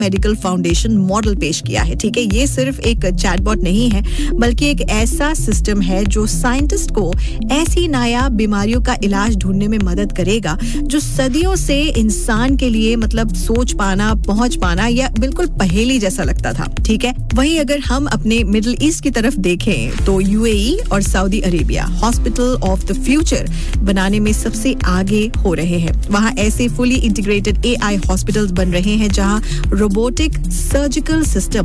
Medical foundation model पेश किया है, ठीक है। ये सिर्फ एक चैटबॉट नहीं है, बल्कि एक ऐसा सिस्टम है जो साइंटिस्ट को ऐसी नायाब बीमारियों का इलाज ढूंढने में मदद करेगा जो सदियों से इंसान के लिए मतलब सोच पाना, पहुंच पाना या बिल्कुल पहेली जैसा लगता था, ठीक है। वहीं अगर हम अपने मिडिल ईस्ट की तरफ देखें तो यूएई और Saudi Arabia hospital of the future बनाने में सबसे आगे हो रहे हैं। वहां ऐसे फुली इंटीग्रेटेड एआई हॉस्पिटल्स बन रहे हैं जहां रोबोटिक सर्जिकल सिस्टम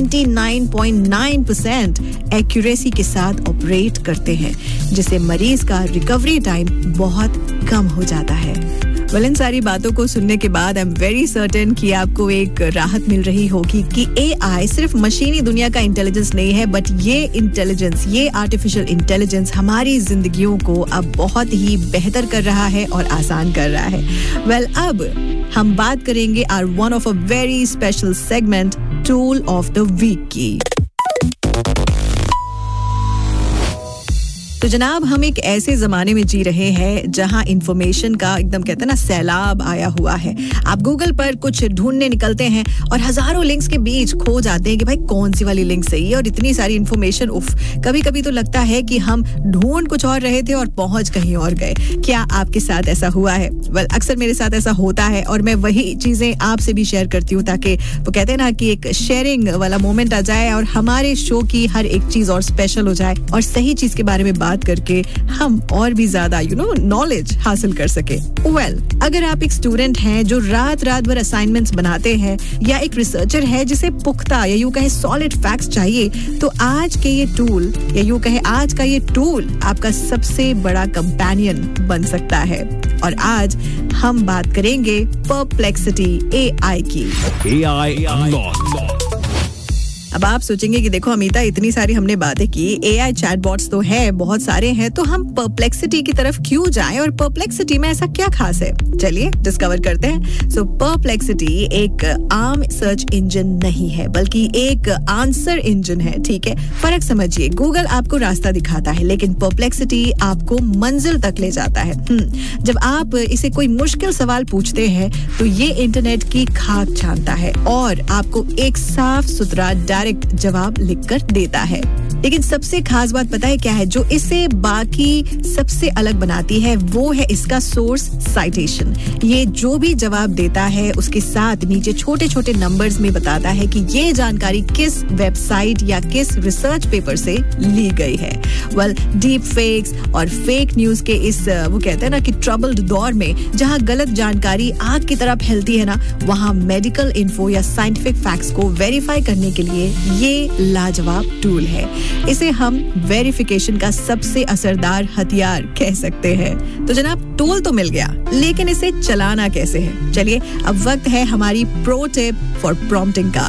99.9% एक्यूरेसी के साथ ऑपरेट करते हैं, जिससे मरीज का रिकवरी टाइम बहुत कम हो जाता है। इन सारी बातों को सुनने के बाद आई एम वेरी सर्टेन कि आपको एक राहत मिल रही होगी कि एआई सिर्फ मशीनी दुनिया का इंटेलिजेंस नहीं है, बट ये इंटेलिजेंस, ये आर्टिफिशियल इंटेलिजेंस हमारी जिंदगियों को अब बहुत ही बेहतर कर रहा है और आसान कर रहा है। अब हम बात करेंगे are one of a very special segment, tool of the week की। तो जनाब, हम एक ऐसे जमाने में जी रहे हैं जहां इंफॉर्मेशन का एकदम कहते हैं ना सैलाब आया हुआ है। आप गूगल पर कुछ ढूंढने निकलते हैं और हजारों लिंक्स के बीच खो जाते हैं कि भाई कौन सी वाली लिंक सही है, और इतनी सारी इंफॉर्मेशन, कभी कभी तो लगता है कि हम ढूंढ कुछ और रहे थे और पहुंच कहीं और गए। क्या आपके साथ ऐसा हुआ है? अक्सर मेरे साथ ऐसा होता है और मैं वही चीजें आपसे भी शेयर करती हूँ ताकि वो कहते हैं ना कि एक शेयरिंग वाला मोमेंट आ जाए और हमारे शो की हर एक चीज और स्पेशल हो जाए और सही चीज के बारे में बात करके हम और भी ज्यादा नॉलेज हासिल कर सके। अगर आप एक स्टूडेंट हैं जो रात भर असाइनमेंट्स बनाते हैं या एक रिसर्चर है जिसे पुख्ता या यूं कहे सॉलिड फैक्ट्स चाहिए, तो आज के ये टूल या यूं कहे आज का ये टूल आपका सबसे बड़ा कंपेनियन बन सकता है। और आज हम बात करेंगे परप्लेक्सिटी एआई की। AI Unlocked। अब आप सोचेंगे कि देखो अमिता, इतनी सारी हमने बातें की, एआई चैटबॉट्स तो है, बहुत सारे हैं, तो हम परप्लेक्सिटी की तरफ क्यों जाएं और परप्लेक्सिटी में ऐसा क्या खास है? चलिए डिस्कवर करते हैं। सो परप्लेक्सिटी एक आम सर्च इंजन नहीं है, बल्कि एक आंसर इंजन है, ठीक है। फर्क समझिए, गूगल आपको रास्ता दिखाता है, लेकिन परप्लेक्सिटी आपको मंजिल तक ले जाता है। जब आप इसे कोई मुश्किल सवाल पूछते हैं तो ये इंटरनेट की खाक छानता है और आपको एक साफ सुथरा जवाब लिखकर देता है। लेकिन सबसे खास बात पता है क्या है जो इसे बाकी सबसे अलग बनाती है? वो है इसका सोर्स साइटेशन। ये जो भी जवाब देता है उसके साथ नीचे छोटे छोटे नंबर्स में बताता है कि ये जानकारी किस वेबसाइट या किस रिसर्च पेपर से ली गई है। डीप फेक्स और फेक न्यूज के इस वो कहते हैं ना कि ट्रबल्ड दौर में जहां गलत जानकारी आग की तरह फैलती है ना, वहां मेडिकल इन्फो या साइंटिफिक फैक्ट्स को वेरीफाई करने के लिए ये लाजवाब टूल है। इसे हम वेरिफिकेशन का सबसे असरदार हथियार कह सकते हैं। तो जनाब, टूल तो मिल गया, लेकिन इसे चलाना कैसे है? चलिए अब वक्त है हमारी प्रो टिप फॉर प्रॉम्प्टिंग का।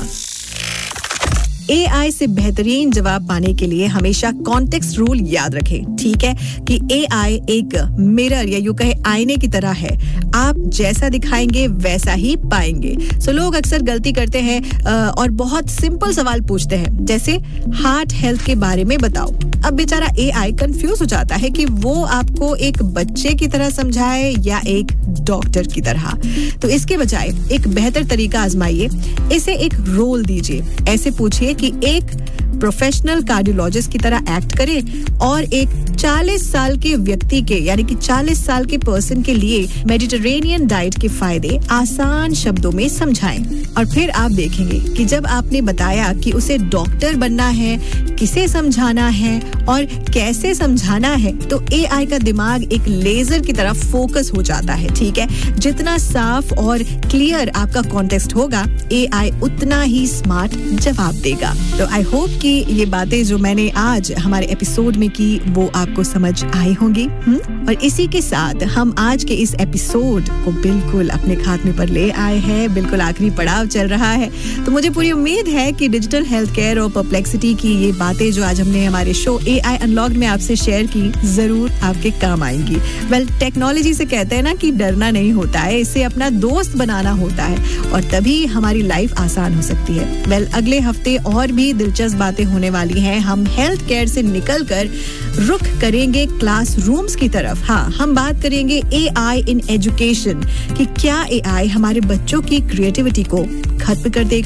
एआई से बेहतरीन जवाब पाने के लिए हमेशा कॉन्टेक्स्ट रूल याद रखें, ठीक है, कि एआई एक मिरर या यूं कहे आईने की तरह है। आप जैसा दिखाएंगे वैसा ही पाएंगे। लोग अक्सर गलती करते हैं और बहुत सिंपल सवाल पूछते हैं, जैसे हार्ट हेल्थ के बारे में बताओ। अब बेचारा एआई कंफ्यूज हो जाता है कि वो आपको एक बच्चे की तरह समझाए या एक डॉक्टर की तरह। तो इसके बजाय एक बेहतर तरीका आजमाइए, इसे एक रोल दीजिए। ऐसे पूछिए कि एक प्रोफेशनल कार्डियोलॉजिस्ट की तरह एक्ट करे और एक 40 साल के व्यक्ति के यानी कि 40 साल के पर्सन के लिए मेडिटेरेनियन डाइट के फायदे आसान शब्दों में समझाएं। और फिर आप देखेंगे कि जब आपने बताया कि उसे डॉक्टर बनना है, किसे समझाना है और कैसे समझाना है, तो एआई का दिमाग एक लेजर की तरह फोकस हो जाता है, ठीक है। जितना साफ और क्लियर आपका कॉन्टेक्स्ट होगा, एआई उतना ही स्मार्ट जवाब देगा। तो आई होप कि ये बातें जो मैंने आज हमारे एपिसोड में की वो आपको समझ आई होंगी। और इसी के साथ हम आज के इस एपिसोड को बिल्कुल अपने खात्मे पर ले आए हैं। बिल्कुल आखिरी पड़ाव चल रहा है। तो मुझे पूरी उम्मीद है कि डिजिटल हेल्थ केयर और परप्लेक्सिटी की ये बातें जो आज हमने हमारे शो एआई अनलॉक्ड में आपसे शेयर की, जरूर आपके काम आएंगी। टेक्नोलॉजी से कहते हैं ना कि डरना नहीं होता है, इसे अपना दोस्त बनाना होता है और तभी हमारी लाइफ आसान हो सकती है। अगले हफ्ते और भी दिलचस्प बातें होने वाली हैं। हम हेल्थ केयर से निकलकर रुख करेंगे क्लासरूम्स की तरफ। हाँ, हम बात करेंगे AI इन एजुकेशन कि क्या AI हमारे बच्चों की क्रिएटिविटी को खत्म कर देगा।